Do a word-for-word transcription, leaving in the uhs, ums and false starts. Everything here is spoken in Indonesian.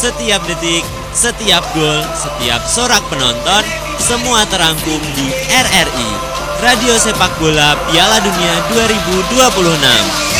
setiap detik, setiap gol, setiap sorak penonton, semua terangkum di R R I, Radio Sepak Bola Piala Dunia dua ribu dua puluh enam.